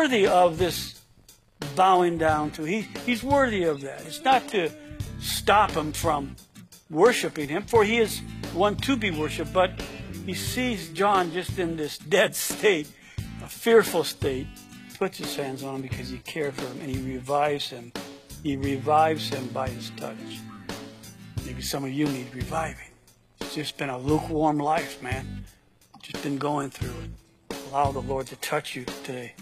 worthy of this bowing down to. He's worthy of that. It's not to stop him from worshiping him, for he is one to be worshipped, but he sees John just in this dead state, a fearful state, puts his hands on him because he cared for him, and he revives him. He revives him by his touch. Maybe some of you need reviving. It's just been a lukewarm life, man. Just been going through it. Allow the Lord to touch you today.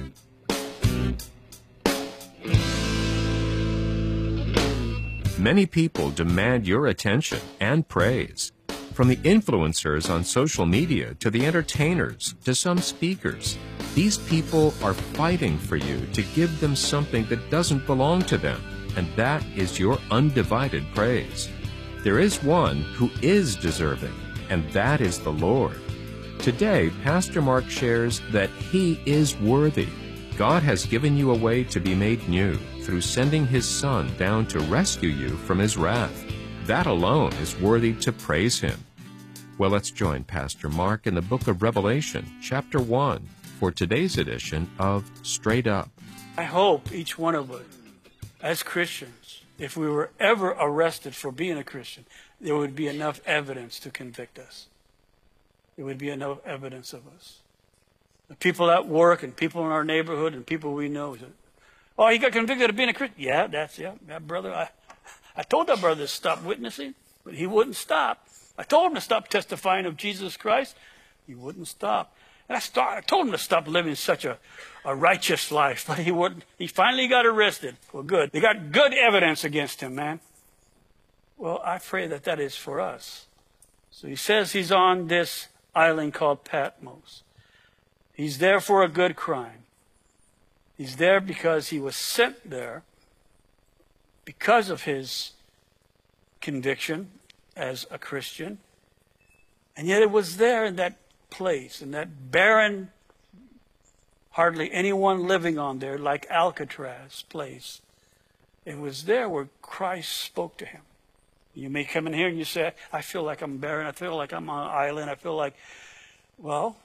Many people demand your attention and praise. From the influencers on social media to the entertainers to some speakers, these people are fighting for you to give them something that doesn't belong to them, and that is your undivided praise. There is one who is deserving, and that is the Lord. Today, Pastor Mark shares that he is worthy. God has given you a way to be made new through sending his Son down to rescue you from his wrath. That alone is worthy to praise him. Well, let's join Pastor Mark in the book of Revelation, chapter 1, for today's edition of Straight Up. I hope each one of us, as Christians, if we were ever arrested for being a Christian, there would be enough evidence to convict us. There would be enough evidence of us. The people at work and people in our neighborhood and people we know say, oh, he got convicted of being a Christian. Yeah, that brother. I told that brother to stop witnessing, but he wouldn't stop. I told him to stop testifying of Jesus Christ. He wouldn't stop. And I told him to stop living such a righteous life, but he wouldn't. He finally got arrested. Well, good. They got good evidence against him, man. Well, I pray that that is for us. So he says he's on this island called Patmos. He's there for a good crime. He's there because he was sent there because of his conviction as a Christian. And yet it was there in that place, in that barren, hardly anyone living on there, like Alcatraz place. It was there where Christ spoke to him. You may come in here and you say, I feel like I'm barren. I feel like I'm on an island. I feel like, well,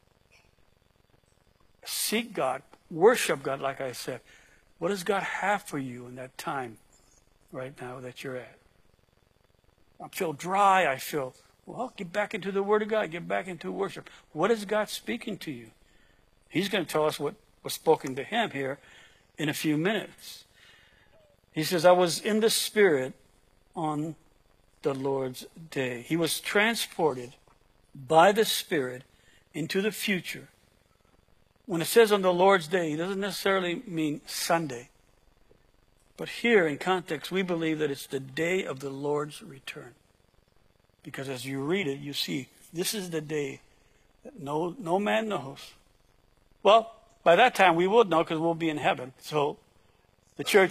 seek God. Worship God, like I said. What does God have for you in that time right now that you're at? I feel dry. I feel, well, get back into the Word of God. Get back into worship. What is God speaking to you? He's going to tell us what was spoken to him here in a few minutes. He says, I was in the Spirit on the Lord's day. He was transported by the Spirit into the future. When it says on the Lord's day, it doesn't necessarily mean Sunday. But here in context, we believe that it's the day of the Lord's return. Because as you read it, you see, this is the day that no man knows. Well, by that time we would know because we'll be in heaven. So the church